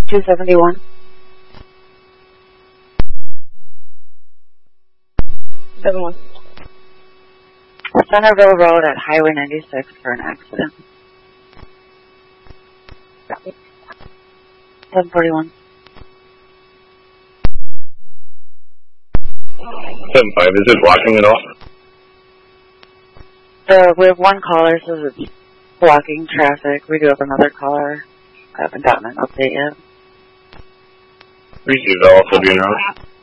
271. Centerville Road at Highway 96 for an accident. 741. 75, is it blocking at all? We have one caller, so it's blocking traffic. We do have another caller. I haven't gotten an update yet. Receive Alpha, being route.